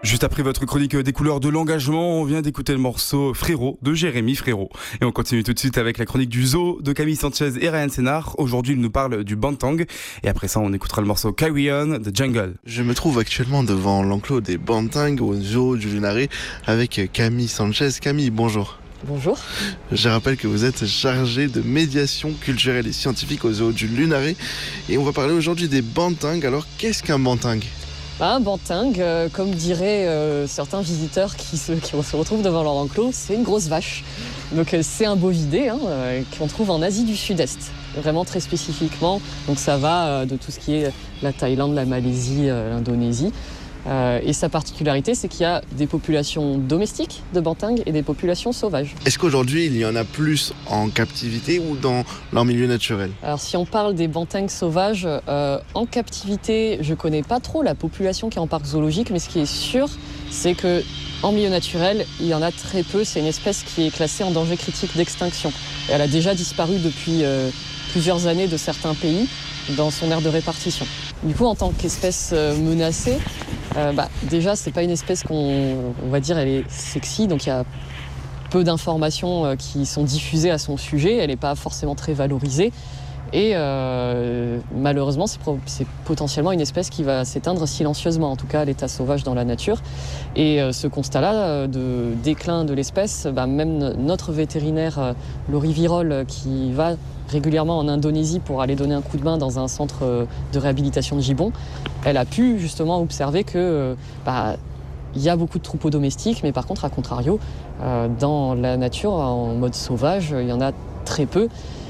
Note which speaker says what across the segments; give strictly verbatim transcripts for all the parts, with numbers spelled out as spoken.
Speaker 1: Juste après votre chronique des couleurs de l'engagement, on vient d'écouter le morceau Frérot de Jérémy Frérot. Et on continue tout de suite avec la chronique du zoo de Camille Sanchez et Ryan Sénard. Aujourd'hui, il nous parle du bantang. Et après ça, on écoutera le morceau Carry On de Jungle.
Speaker 2: Je me trouve actuellement devant l'enclos des bantang au zoo du Lunaret avec Camille Sanchez. Camille, bonjour.
Speaker 3: Bonjour.
Speaker 2: Je rappelle que vous êtes chargée de médiation culturelle et scientifique au zoo du Lunaret. Et on va parler aujourd'hui des bantang. Alors, qu'est-ce qu'un bantang ?
Speaker 3: Bah, un bantang, euh, comme diraient euh, certains visiteurs qui se, qui se retrouvent devant leur enclos, c'est une grosse vache. Donc euh, c'est un bovidé hein, euh, qu'on trouve en Asie du Sud-Est, vraiment très spécifiquement. Donc ça va euh, de tout ce qui est la Thaïlande, la Malaisie, euh, l'Indonésie. Euh, et sa particularité, c'est qu'il y a des populations domestiques de bantang et des populations sauvages.
Speaker 2: Est-ce qu'aujourd'hui, il y en a plus en captivité ou dans leur milieu naturel ?
Speaker 3: Alors si on parle des bantangs sauvages, euh, en captivité, je connais pas trop la population qui est en parc zoologique, mais ce qui est sûr, c'est que en milieu naturel, il y en a très peu. C'est une espèce qui est classée en danger critique d'extinction. Et elle a déjà disparu depuis euh, plusieurs années de certains pays dans son aire de répartition. Du coup, en tant qu'espèce euh, menacée, Euh, bah, déjà, c'est pas une espèce qu'on on va dire, elle est sexy, donc il y a peu d'informations euh, qui sont diffusées à son sujet. Elle n'est pas forcément très valorisée. Et euh, malheureusement, c'est, pro- c'est potentiellement une espèce qui va s'éteindre silencieusement, en tout cas à l'état sauvage dans la nature. Et euh, ce constat-là euh, de déclin de l'espèce, bah, même notre vétérinaire, euh, Laurie Virol, euh, qui va régulièrement en Indonésie pour aller donner un coup de main dans un centre euh, de réhabilitation de gibbons, elle a pu justement observer que euh, bah, il y a beaucoup de troupeaux domestiques, mais par contre, à contrario, euh, dans la nature, en mode sauvage, il y en a très peu.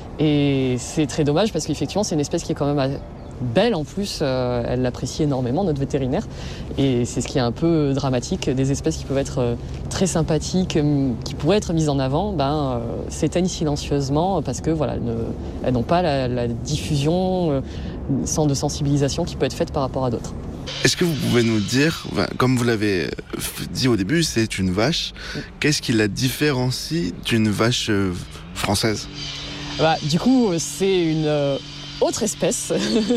Speaker 3: Et c'est très dommage parce qu'effectivement, c'est une espèce qui est quand même belle en plus. Euh, elle l'apprécie énormément, notre vétérinaire. Et c'est ce qui est un peu dramatique. Des espèces qui peuvent être euh, très sympathiques, euh, qui pourraient être mises en avant, ben, euh, s'éteignent silencieusement parce que voilà, elles, ne, elles n'ont pas la, la diffusion euh, sans de sensibilisation qui peut être faite par rapport à d'autres.
Speaker 2: Est-ce que vous pouvez nous dire, comme vous l'avez dit au début, c'est une vache. Qu'est-ce qui la différencie d'une vache française ?
Speaker 3: Bah, du coup, c'est une euh, autre espèce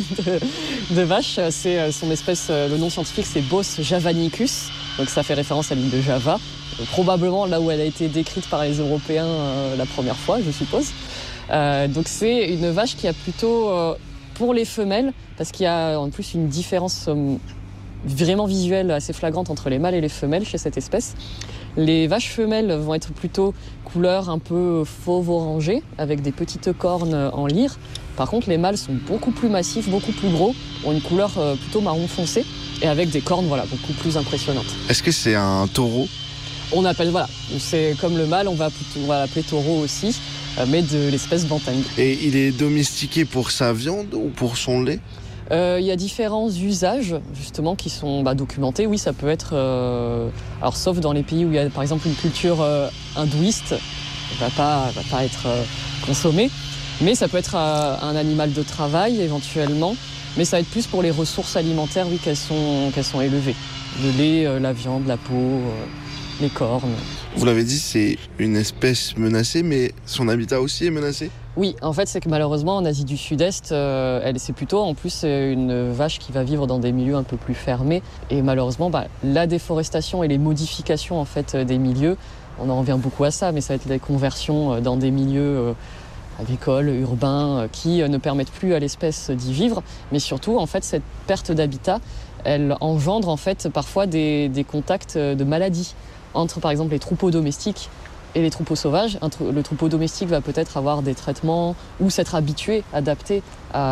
Speaker 3: de, de vache. C'est euh, son espèce, euh, le nom scientifique, c'est Bos javanicus. Donc ça fait référence à l'île de Java. Euh, probablement là où elle a été décrite par les Européens euh, la première fois, je suppose. Euh, donc c'est une vache qui a plutôt, euh, pour les femelles, parce qu'il y a en plus une différence euh, vraiment visuelle assez flagrante entre les mâles et les femelles chez cette espèce. Les vaches femelles vont être plutôt couleur un peu fauve-orangée, avec des petites cornes en lyre. Par contre, les mâles sont beaucoup plus massifs, beaucoup plus gros, ont une couleur plutôt marron foncé, et avec des cornes voilà, beaucoup plus impressionnantes.
Speaker 2: Est-ce que c'est un taureau ?
Speaker 3: On appelle, voilà, c'est comme le mâle, on va, plutôt, on va l'appeler taureau aussi, mais de l'espèce bantang.
Speaker 2: Et il est domestiqué pour sa viande ou pour son lait ?
Speaker 3: Il euh, y a différents usages justement qui sont bah, documentés. Oui, ça peut être, euh, alors sauf dans les pays où il y a par exemple une culture euh, hindouiste, il va pas, va pas être euh, consommé, mais ça peut être euh, un animal de travail éventuellement. Mais ça va être plus pour les ressources alimentaires, oui, qu'elles sont, qu'elles sont élevées. Le lait, euh, la viande, la peau, euh, les cornes.
Speaker 2: Vous l'avez dit, c'est une espèce menacée, mais son habitat aussi est menacé ?
Speaker 3: Oui, en fait, c'est que malheureusement, en Asie du Sud-Est, euh, elle, c'est plutôt en plus une vache qui va vivre dans des milieux un peu plus fermés. Et malheureusement, bah, la déforestation et les modifications en fait, des milieux, on en revient beaucoup à ça, mais ça va être des conversions dans des milieux euh, agricoles, urbains, euh, qui euh, ne permettent plus à l'espèce d'y vivre. Mais surtout, en fait, cette perte d'habitat, elle engendre en fait, parfois des, des contacts de maladies entre, par exemple, les troupeaux domestiques et les troupeaux sauvages. Le troupeau domestique va peut-être avoir des traitements ou s'être habitué, adapté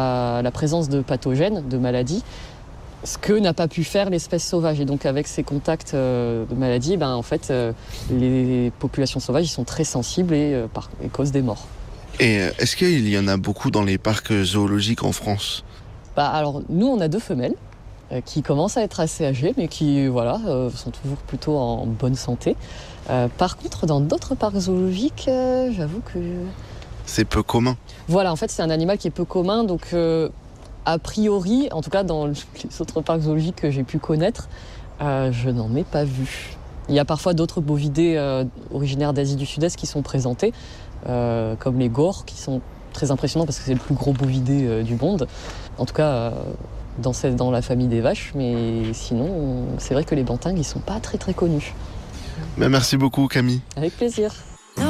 Speaker 3: à la présence de pathogènes, de maladies, ce que n'a pas pu faire l'espèce sauvage. Et donc avec ces contacts de maladies, ben, en fait, les populations sauvages ils sont très sensibles et, euh, par, et causent des morts.
Speaker 2: Et est-ce qu'il y en a beaucoup dans les parcs zoologiques en France ?
Speaker 3: Bah, alors nous, on a deux femelles euh, qui commencent à être assez âgées, mais qui voilà, euh, sont toujours plutôt en bonne santé. Euh, par contre, dans d'autres parcs zoologiques, euh, j'avoue que...
Speaker 2: C'est peu commun.
Speaker 3: Voilà, en fait, c'est un animal qui est peu commun. Donc, euh, a priori, en tout cas dans les autres parcs zoologiques que j'ai pu connaître, euh, je n'en ai pas vu. Il y a parfois d'autres bovidés euh, originaires d'Asie du Sud-Est qui sont présentés, euh, comme les gores, qui sont très impressionnants parce que c'est le plus gros bovidé euh, du monde. En tout cas, euh, dans, cette, dans la famille des vaches, mais sinon, on- c'est vrai que les bantingues, ils sont pas très très connus.
Speaker 2: Ben, merci beaucoup Camille.
Speaker 3: Avec plaisir.